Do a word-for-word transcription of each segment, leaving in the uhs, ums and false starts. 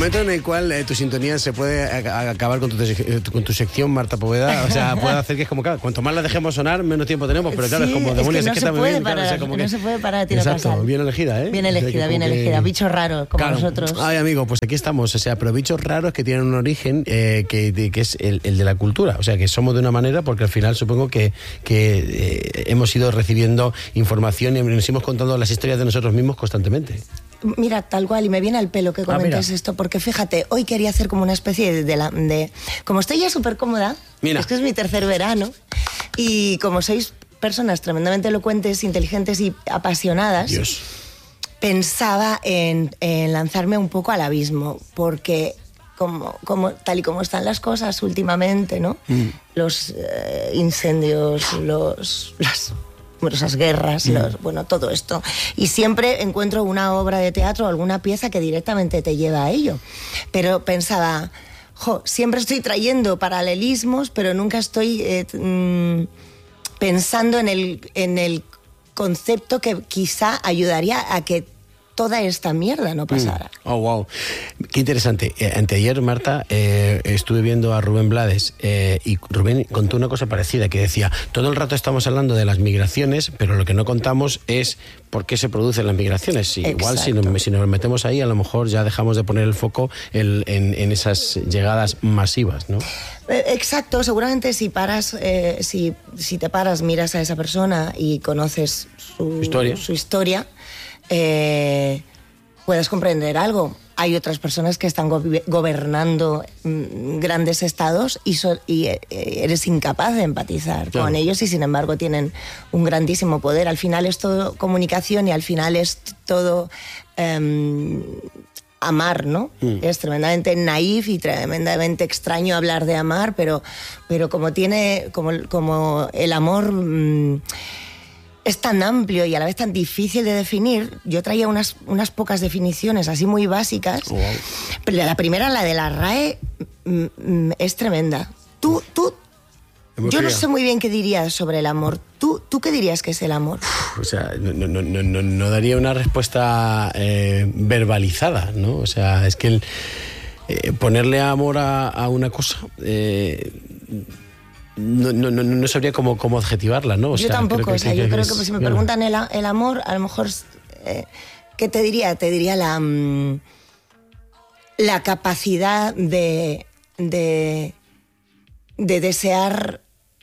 momento en el cual eh, tu sintonía se puede a, a acabar con tu, con tu sección, Marta Poveda, o sea, puede hacer que es como, claro, cuanto más la dejemos sonar, menos tiempo tenemos, pero claro, sí, es como es demonios, que no es que se está muy puede bien, parar, claro, o sea, como no que... se puede parar a tiro Exacto, pasar. bien elegida, ¿eh? Bien elegida, o sea, bien que... elegida, bichos raros, como claro. nosotros. Ay, amigo, pues aquí estamos, o sea, pero bichos raros que tienen un origen eh, que, de, que es el, el de la cultura, o sea, que somos de una manera porque al final supongo que, que eh, hemos ido recibiendo información y nos hemos contando las historias de nosotros mismos constantemente. Mira, tal cual, y me viene al pelo que comentes ah, esto, porque fíjate, hoy quería hacer como una especie de... de, la, de como estoy ya súper cómoda, mira. Es que es mi tercer verano, y como sois personas tremendamente elocuentes, inteligentes y apasionadas, Dios. pensaba en, en lanzarme un poco al abismo, porque... Como, como, tal y como están las cosas últimamente, ¿no? Mm. Los eh, incendios, los, las numerosas guerras, mm. los, bueno, todo esto. Y siempre encuentro una obra de teatro o alguna pieza que directamente te lleva a ello. Pero pensaba, jo, siempre estoy trayendo paralelismos, pero nunca estoy eh, mm, pensando en el, en el concepto que quizá ayudaría a que toda esta mierda no pasara. Mm. Oh, wow. Qué interesante. Eh, anteayer, Marta, eh, estuve viendo a Rubén Blades eh, y Rubén contó una cosa parecida, que decía, todo el rato estamos hablando de las migraciones, pero lo que no contamos es por qué se producen las migraciones. Si, igual si nos, si nos metemos ahí, a lo mejor ya dejamos de poner el foco en, en, en esas llegadas masivas, ¿no? Exacto, seguramente si paras, eh, si, si te paras, miras a esa persona y conoces su historia, su historia Eh, puedes comprender algo. Hay otras personas que están go- gobernando mm, grandes estados y, so- y eh, eres incapaz de empatizar claro. con ellos y sin embargo tienen un grandísimo poder. Al final es todo comunicación y al final es todo eh, amar, ¿no? Mm. Es tremendamente naif y tremendamente extraño hablar de amar, pero, pero como tiene, como, como el amor... Mm, es tan amplio y a la vez tan difícil de definir, yo traía unas, unas pocas definiciones así muy básicas, oh, wow. Pero la primera, la de la R A E, mm, mm, es tremenda. Tú, tú, yo no sé muy bien qué dirías sobre el amor. ¿Tú, tú qué dirías que es el amor? O sea, no, no, no, no, no daría una respuesta eh, verbalizada, ¿no? O sea, es que el, eh, ponerle amor a, a una cosa... Eh, No, no, no, no sabría cómo, cómo adjetivarla, ¿no? O yo sea, tampoco, creo que, o sea, que, yo que creo es, que si me claro. preguntan el, el amor, a lo mejor, eh, ¿qué te diría? Te diría la, mm, la capacidad de, de, de desear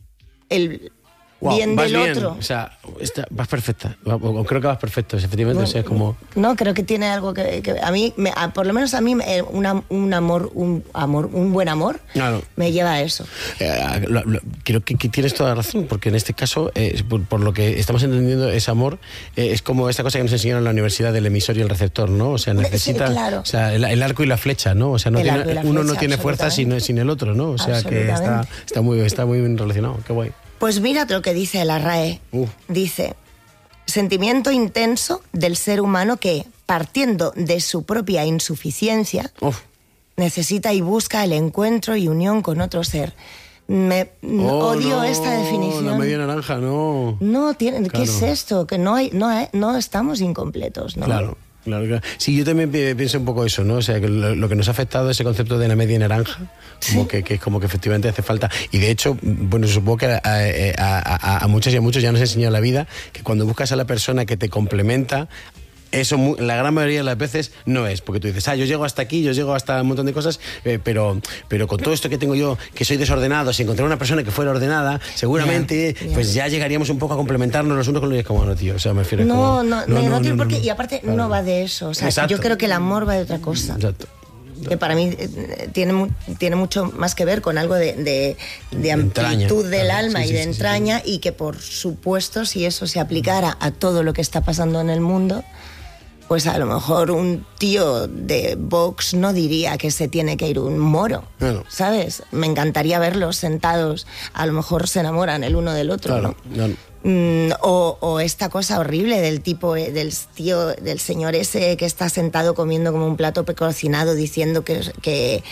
el wow, bien vas del bien. otro. O sea, está, vas perfecta, o creo que vas perfecto, efectivamente, No, o sea, es como... No, creo que tiene algo que... que a mí, me, a, por lo menos a mí, una, un amor, un amor, un buen amor, claro. me lleva a eso. Eh, lo, lo, creo que, que tienes toda la razón, porque en este caso, eh, por, por lo que estamos entendiendo, ese amor eh, es como esta cosa que nos enseñaron en la universidad del emisor y el receptor, ¿no? O sea, necesita... Sí, claro. O sea, el, el arco y la flecha, ¿no? O sea, no tiene, uno flecha, no tiene fuerza sin, sin el otro, ¿no? O sea, que está, está, muy, está muy bien relacionado, qué guay. Pues mira lo que dice la R A E. Uh. Dice, sentimiento intenso del ser humano que, partiendo de su propia insuficiencia, uh. necesita y busca el encuentro y unión con otro ser. Me oh, odio no, esta definición. La media naranja, no. No, tiene, claro. ¿Qué es esto? Que no hay, no hay, no estamos incompletos, ¿no? Claro. Claro, claro. Sí, yo también pienso un poco eso, ¿no? O sea, que lo, lo que nos ha afectado es ese concepto de la media naranja, como ¿sí? que, que es como que efectivamente hace falta. Y de hecho, bueno, supongo que a, a, a, a muchas y a muchos ya nos ha enseñado la vida que cuando buscas a la persona que te complementa, eso la gran mayoría de las veces no es, porque tú dices, ah, yo llego hasta aquí, yo llego hasta un montón de cosas, eh, pero, pero con todo esto que tengo yo, que soy desordenado, si encontrar una persona que fuera ordenada, seguramente yeah, yeah. pues ya llegaríamos un poco a complementarnos los unos con los otros, como no, tío, o sea, me refiero no, como, no, no, no, no, tiene por qué, y aparte claro. no va de eso, o sea, exacto. yo creo que el amor va de otra cosa. Exacto. Que para mí eh, tiene, tiene mucho más que ver con algo de, de, de amplitud del claro, alma sí, y de sí, entraña, sí, sí. y que por supuesto, si eso se aplicara a todo lo que está pasando en el mundo, pues a lo mejor un tío de Vox no diría que se tiene que ir un moro, claro. ¿sabes? Me encantaría verlos sentados, a lo mejor se enamoran el uno del otro, claro, ¿no? Claro. Mm, o, o esta cosa horrible del tipo, del tío, del señor ese que está sentado comiendo como un plato precocinado diciendo que, que,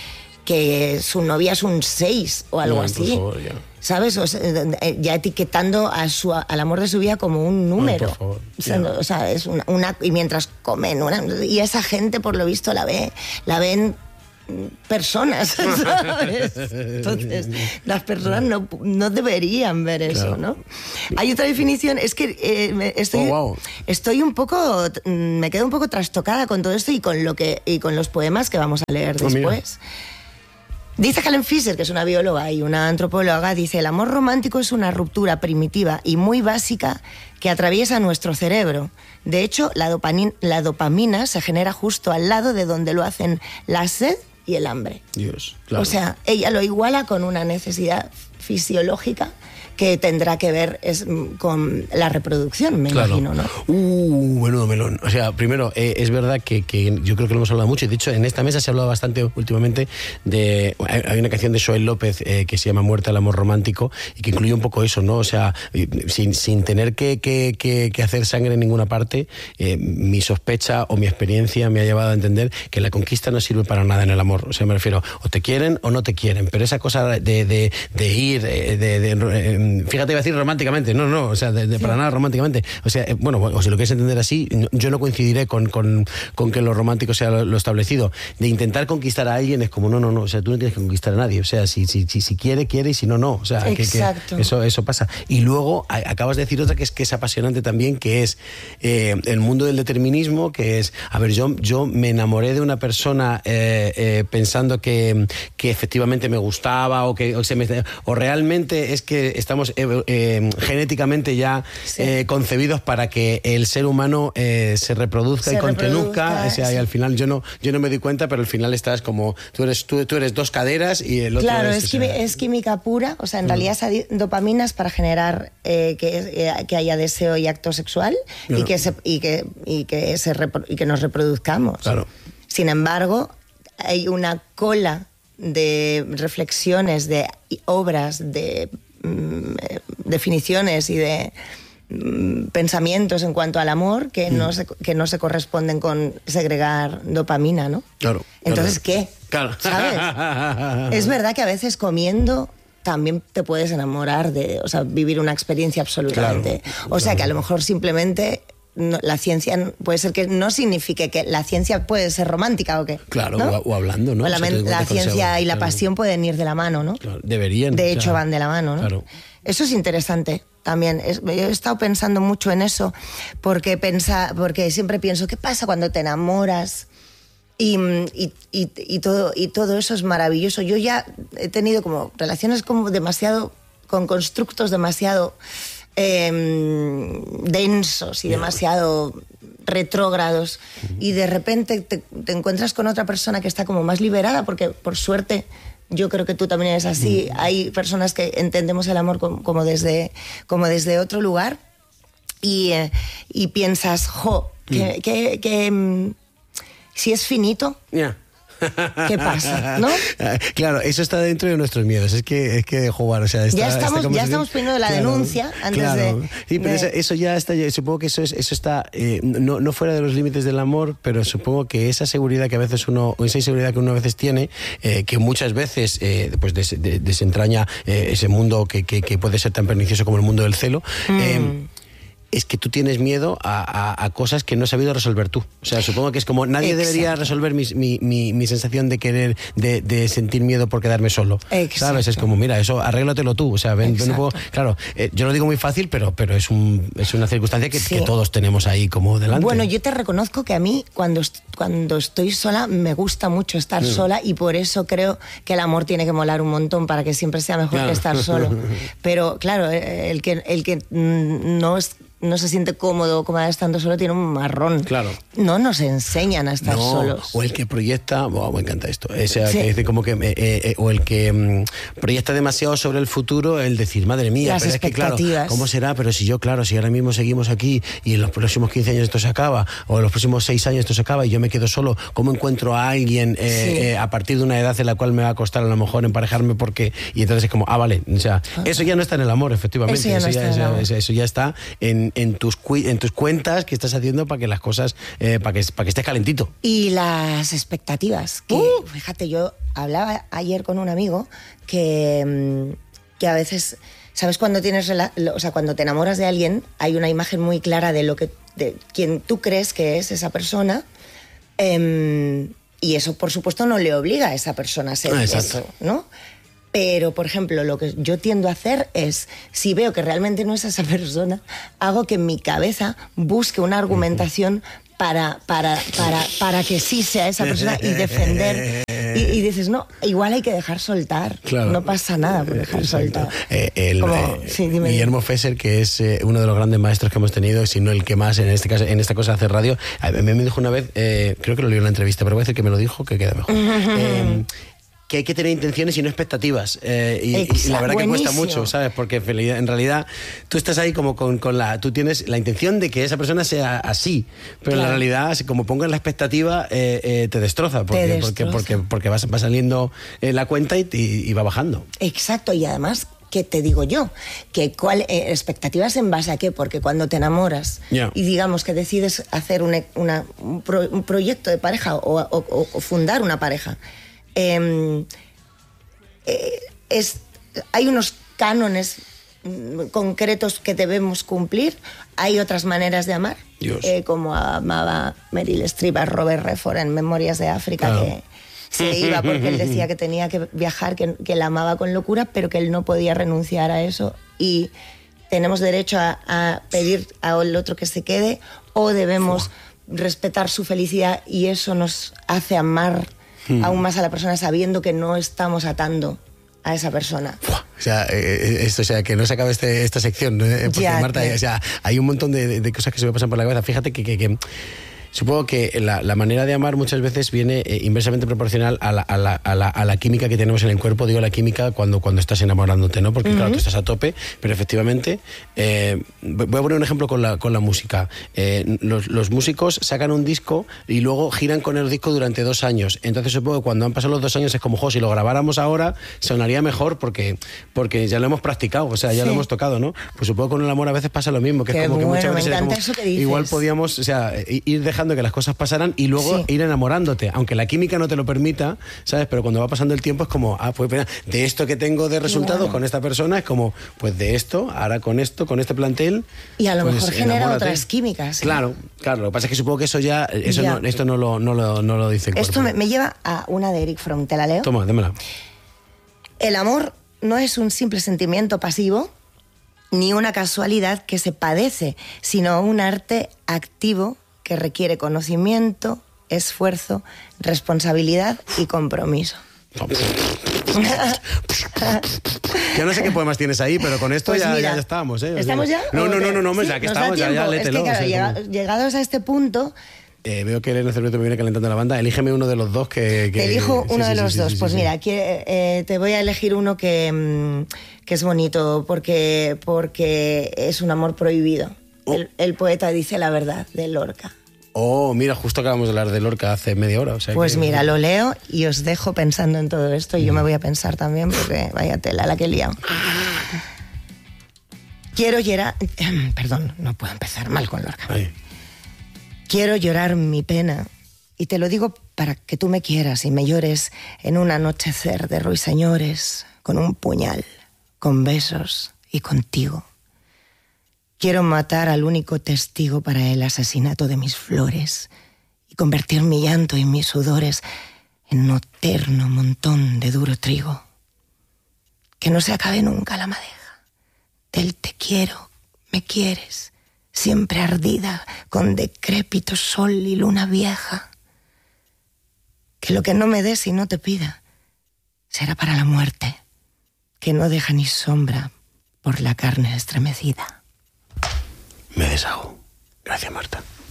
que su novia es un seis o algo no, así. Por favor, ya. ¿Sabes? O sea, ya etiquetando a su, al amor de su vida como un número. Ay, por favor, o, sea, no, o sea, es una, una... Y mientras comen, una, y esa gente, por lo visto, la ve, la ven personas, ¿sabes? Entonces, las personas no, no deberían ver eso, claro. ¿no? Hay otra definición, es que eh, estoy, oh, wow. estoy un poco, me quedo un poco trastocada con todo esto y con, lo que, y con los poemas que vamos a leer después. Oh, dice Helen Fisher, que es una bióloga y una antropóloga, dice: el amor romántico es una ruptura primitiva y muy básica que atraviesa nuestro cerebro. De hecho, la dopamina, la dopamina se genera justo al lado de donde lo hacen la sed y el hambre. Dios, claro. O sea, ella lo iguala con una necesidad fisiológica que tendrá que ver es, con la reproducción, me claro. imagino, ¿no? Uh, menudo melón. O sea, primero, eh, es verdad que, que yo creo que lo hemos hablado mucho, y de hecho en esta mesa se ha hablado bastante últimamente de... Hay una canción de Joel López eh, que se llama Muerta el amor romántico, y que incluye un poco eso, ¿no? O sea, sin, sin tener que, que, que, que hacer sangre en ninguna parte, eh, mi sospecha o mi experiencia me ha llevado a entender que la conquista no sirve para nada en el amor. O sea, me refiero, o te quieren o no te quieren, pero esa cosa de, de, de ir, de... de, de fíjate, iba a decir románticamente, no, no, o sea, de, de sí. para nada románticamente. O sea, eh, bueno, o si lo quieres entender así, yo no coincidiré con, con, con que lo romántico sea lo, lo establecido. De intentar conquistar a alguien es como, no, no, no, o sea, tú no tienes que conquistar a nadie. O sea, si, si, si, si quiere, quiere, y si no, no. O sea, que, que eso, eso pasa. Y luego a, acabas de decir otra que es que es apasionante también, que es eh, el mundo del determinismo, que es, a ver, yo, yo me enamoré de una persona eh, eh, pensando que, que efectivamente me gustaba o que o, se me, o realmente es que estamos Eh, eh, genéticamente ya sí. eh, concebidos para que el ser humano eh, se reproduzca se y continúa, o sea, sí. y al final yo no yo no me doy cuenta, pero al final estás como tú eres tú, tú eres dos caderas y el otro claro, es, es, o sea, es química pura, o sea, en mm. realidad esa dopamina es para generar eh, que, eh, que haya deseo y acto sexual claro. y que se, y que y que se repro, y que nos reproduzcamos. Claro. Sin embargo, hay una cola de reflexiones, de obras, de definiciones y de mm, pensamientos en cuanto al amor que, mm. no se, que no se corresponden con segregar dopamina, ¿no? Claro. Entonces, claro. ¿qué? Claro. ¿Sabes? Es verdad que a veces comiendo también te puedes enamorar de, o sea, vivir una experiencia absolutamente. Claro, o sea, claro. que a lo mejor simplemente... No, la ciencia puede ser que no signifique que la ciencia puede ser romántica o qué. Claro, ¿no? o, o hablando, ¿no? O la, o sea, la ciencia y la claro. pasión pueden ir de la mano, ¿no? Claro, deberían. De hecho, o sea, van de la mano, ¿no? Claro. Eso es interesante también. Es, yo he estado pensando mucho en eso porque, pensa, porque siempre pienso, ¿qué pasa cuando te enamoras? Y, y, y, y, todo, y todo eso es maravilloso. Yo ya he tenido como relaciones como demasiado, con constructos demasiado... Eh, densos y yeah. demasiado retrógrados uh-huh. y de repente te, te encuentras con otra persona que está como más liberada porque por suerte yo creo que tú también eres así uh-huh. hay personas que entendemos el amor como, como, desde, como desde otro lugar y, eh, y piensas jo, que, uh-huh. que, que, que si es finito yeah. ¿qué pasa? ¿No? Claro, eso está dentro de nuestros miedos. Es que, es que jugar, o sea, está, ya estamos, está ya estamos poniendo la claro, denuncia antes claro. de. Sí, pero de... Eso, eso ya está. Supongo que eso es, eso está eh, no, no fuera de los límites del amor, pero supongo que esa seguridad que a veces uno, o esa inseguridad que uno a veces tiene, eh, que muchas veces eh, pues des, des, desentraña eh, ese mundo que, que, que puede ser tan pernicioso como el mundo del celo. Mm. Eh, es que tú tienes miedo a, a, a cosas que no has sabido resolver tú. O sea, supongo que es como nadie Exacto. debería resolver mi, mi, mi, mi sensación de querer, de, de sentir miedo por quedarme solo. Exacto. ¿Sabes? Es como, mira, eso arréglatelo tú. O sea, ven, ven un poco, claro, eh, yo lo digo muy fácil, pero, pero es, un, es una circunstancia que, sí. que todos tenemos ahí como delante. Bueno, yo te reconozco que a mí, cuando, cuando estoy sola, me gusta mucho estar sí. sola y por eso creo que el amor tiene que molar un montón para que siempre sea mejor claro. que estar solo. Pero, claro, el que, el que no es... no se siente cómodo, cómoda estando solo, tiene un marrón. Claro. No nos enseñan a estar no, solos. O el que proyecta, oh, me encanta esto, ese sí. que dice como que, eh, eh, o el que mm, proyecta demasiado sobre el futuro, el decir, madre mía, Las pero es que claro, ¿cómo será? Pero si yo, claro, si ahora mismo seguimos aquí y en los próximos quince años esto se acaba, o en los próximos seis años esto se acaba y yo me quedo solo, ¿cómo encuentro a alguien eh, sí. eh, a partir de una edad en la cual me va a costar a lo mejor emparejarme porque... Y entonces es como, ah, vale, o sea, ah. eso ya no está en el amor, efectivamente. Eso ya, no eso, está ya, en el eso, eso ya está en, en tus en tus cuentas que estás haciendo para que las cosas, eh, para que, para que estés calentito. Y las expectativas. Que, uh. Fíjate, yo hablaba ayer con un amigo que, que a veces, ¿sabes? Cuando tienes, o sea, cuando te enamoras de alguien, hay una imagen muy clara de lo que, de quien tú crees que es esa persona. Eh, Y eso, por supuesto, no le obliga a esa persona a ser Ah, eso, ¿no? Pero, por ejemplo, lo que yo tiendo a hacer es, si veo que realmente no es esa persona, hago que en mi cabeza busque una argumentación para, para, para, para que sí sea esa persona y defender. Y, y dices, no, igual hay que dejar soltar. Claro. No pasa nada por dejar Exacto. soltar. Eh, el, Como, eh, sí, dime. Guillermo Fesser, que es eh, uno de los grandes maestros que hemos tenido, si no el que más en este caso, en esta cosa hace radio, a mí me dijo una vez, eh, creo que lo leí en una entrevista, pero voy a decir que me lo dijo, que queda mejor. eh, que hay que tener intenciones y no expectativas. Eh, y, y la verdad que cuesta mucho, ¿sabes? Porque en realidad tú estás ahí como con, con la... Tú tienes la intención de que esa persona sea así, pero claro, en la realidad, como pongas la expectativa, eh, eh, te destroza. Porque, te destroza. porque, porque, porque va, va saliendo eh, la cuenta y, y, y va bajando. Exacto, y además... ¿Qué te digo yo? Que cuál, eh, ¿expectativas en base a qué? Porque cuando te enamoras yeah. y digamos que decides hacer una, una, un, pro, un proyecto de pareja o, o, o fundar una pareja, eh, eh, es, hay unos cánones concretos que debemos cumplir, hay otras maneras de amar, eh, como amaba Meryl Streep a Robert Redford en Memorias de África, claro. que se iba porque él decía que tenía que viajar, que, que la amaba con locura, pero que él no podía renunciar a eso. Y tenemos derecho a, a pedir al otro que se quede, o debemos Uf. respetar su felicidad, y eso nos hace amar hmm. aún más a la persona, sabiendo que no estamos atando a esa persona. Uf. O sea, eh, esto, o sea, que no se acabe este, esta sección, ¿no? Porque ya, Marta, o sea, hay un montón de, de cosas que se me pasan por la cabeza. Fíjate que... que, que supongo que la, la manera de amar muchas veces viene eh, inversamente proporcional a la, a, la, a, la, a la química que tenemos en el cuerpo. Digo la química cuando, cuando estás enamorándote, ¿no? Porque uh-huh. claro, tú estás a tope, pero efectivamente... Eh, voy a poner un ejemplo con la, con la música. Eh, los, los músicos sacan un disco y luego giran con el disco durante dos años. Entonces supongo que cuando han pasado los dos años es como, jo, si lo grabáramos ahora sonaría mejor porque, porque ya lo hemos practicado, o sea, ya sí. lo hemos tocado, ¿no? Pues supongo que con el amor a veces pasa lo mismo, que Qué es como bueno, que muchas veces... Me encanta como, eso que dices. Igual podíamos, o sea, ir dejando que las cosas pasaran y luego sí. ir enamorándote, aunque la química no te lo permita, ¿sabes? Pero cuando va pasando el tiempo es como, ah, pues de esto que tengo de resultados bueno. con esta persona es como, pues de esto, ahora con esto, con este plantel... Y a lo pues, mejor genera enamórate. Otras químicas. ¿eh? Claro, claro. Lo que pasa es que supongo que eso ya, eso ya. No, esto no lo, no lo, no lo dice el Esto me, me lleva a una de Eric Fromm, ¿te la leo? Toma, démela. El amor no es un simple sentimiento pasivo, ni una casualidad que se padece, sino un arte activo que requiere conocimiento, esfuerzo, responsabilidad y compromiso. Ya no sé qué poemas tienes ahí, pero con esto pues ya, ya, ya estamos, ¿eh? ¿Estamos ya? No, no, no, no, no, no, sí, ya que estamos, ya, ya lételo. Es que, claro, o sea, llega, como... llegados a este punto... Eh, veo que Elena Cerveto me viene calentando la banda. Elígeme uno de los dos que... que... Te elijo uno sí, de sí, los sí, dos. Sí, sí, pues sí, mira, sí. que, eh, te voy a elegir uno que, que es bonito porque, porque es un amor prohibido. Oh. El, el poeta dice la verdad, de Lorca. Oh, mira, justo acabamos de hablar de Lorca hace media hora. O sea pues que... mira, lo leo y os dejo pensando en todo esto y yo me voy a pensar también porque vaya tela la que he liado. Quiero llorar... Perdón, no puedo empezar mal con Lorca. Ay. Quiero llorar mi pena y te lo digo para que tú me quieras y me llores en un anochecer de ruiseñores, con un puñal, con besos y contigo. Quiero matar al único testigo para el asesinato de mis flores y convertir mi llanto y mis sudores en un eterno montón de duro trigo. Que no se acabe nunca la madeja del te quiero, me quieres, siempre ardida con decrépito sol y luna vieja. Que lo que no me des y no te pida será para la muerte, que no deja ni sombra por la carne estremecida. Me deshago. Gracias, Marta.